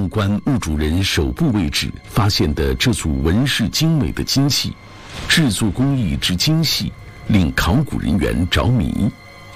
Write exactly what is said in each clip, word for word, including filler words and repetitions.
木棺墓主人手部位置发现的这组纹饰精美的金器，制作工艺之精细，令考古人员着迷。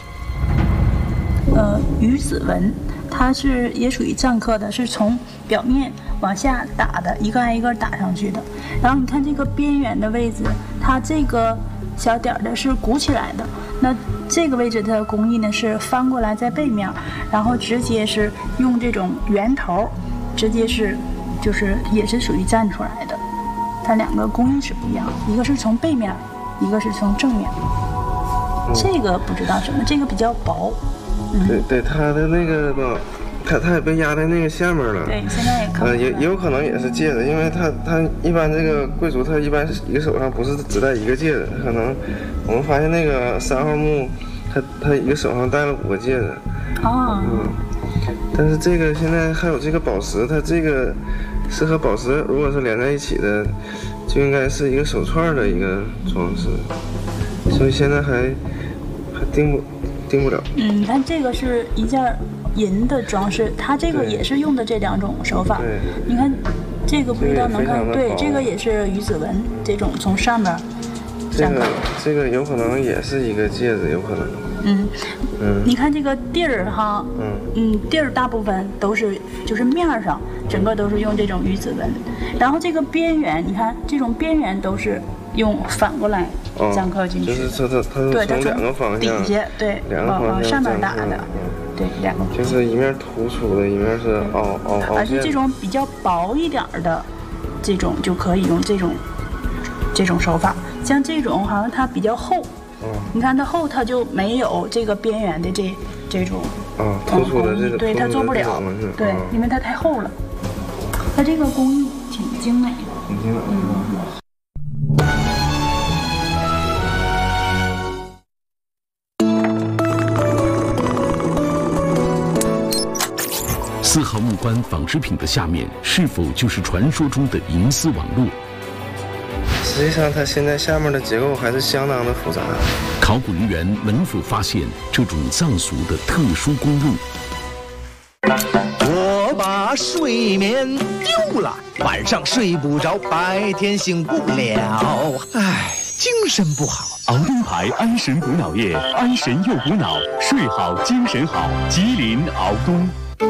呃，鱼子纹，它是也属于篆刻的，是从表面往下打的，一个挨一个打上去的。然后你看这个边缘的位置，它这个小点儿的是鼓起来的，那这个位置它的工艺呢是翻过来在背面，然后直接是用这种圆头，直接是就是也是属于站出来的。它两个工艺是不一样，一个是从背面，一个是从正面。嗯、这个不知道什么，这个比较薄。嗯、 对对，它的那个吧，它它也被压在那个下面了。 对，现在也看。 呃，也也有可能也是戒指，因为它它一般这个贵族他一般是一个手上不是只戴一个戒指，可能我们发现那个三号墓，他他一个手上戴了五个戒指。 哦。 嗯。但是这个现在还有这个宝石，它这个是和宝石如果是连在一起的，就应该是一个手串的一个装饰，所以现在还还定不定不了。 嗯，它这个是一件银的装饰，它这个也是用的这两种手法。 对， 你看这个不知道能看， 这对，这个也是鱼子纹，这种从上面。 这个这个有可能也是一个戒指，有可能。 嗯嗯， 你看这个地儿哈，嗯嗯，地儿大部分都是就是面上整个都是用这种鱼子纹，然后这个边缘，你看这种边缘都是用反过来镌刻进去， 就是它它它从两个方向底下对两个方向往上面打的，对两个， 就是一面突出的，一面是凹凹凹。 而且这种比较薄一点的，这种就可以用这种这种手法，像这种好像它比较厚。你看它厚，它就没有这个边缘的这这种啊突出的这种， 对它做不了，对，因为它太厚了。它这个工艺挺精美的， 挺精美。 嗯。四号木棺纺织品的下面是否就是传说中的银丝网络？ 实际上，它现在下面的结构还是相当的复杂。 考古人员能否发现这种藏俗的特殊工路？ 我把睡眠丢了，晚上睡不着，白天醒不了，唉，精神不好。 熬东牌安神补脑液，安神又补脑，睡好精神好。吉林熬东。